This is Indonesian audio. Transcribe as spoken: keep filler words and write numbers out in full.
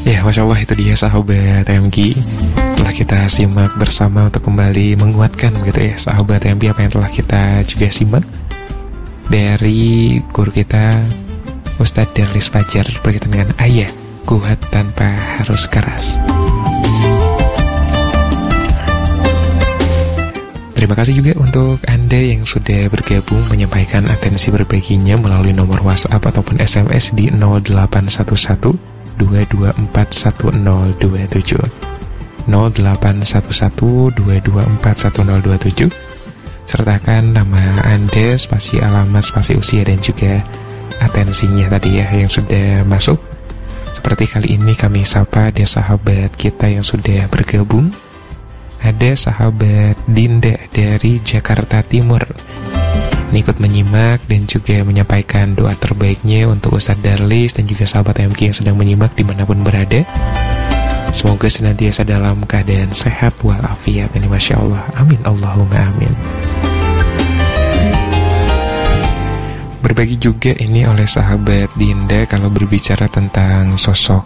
Ya, Masya Allah, itu dia sahabat M G. Telah kita simak bersama untuk kembali menguatkan gitu ya sahabat M G, apa yang telah kita juga simak dari guru kita Ustadz Darlis Fajar berkaitan dengan ayat kuat tanpa harus keras. Terima kasih juga untuk Anda yang sudah bergabung menyampaikan atensi berbaginya melalui nomor WhatsApp ataupun S M S di nol delapan satu satu dua dua empat satu nol dua tujuh nol delapan satu satu dua dua empat satu nol dua tujuh. Sertakan nama Anda, spasi alamat, spasi usia, dan juga atensinya tadi ya yang sudah masuk. Seperti kali ini kami sapa ada sahabat kita yang sudah bergabung. Ada sahabat Dinda dari Jakarta Timur. Ini ikut menyimak dan juga menyampaikan doa terbaiknya untuk Ustadz Darlis dan juga sahabat M K yang sedang menyimak dimanapun berada. Semoga senantiasa dalam keadaan sehat walafiat. Ini Masya Allah, amin Allahumma amin. Berbagi juga ini oleh sahabat Dinda kalau berbicara tentang sosok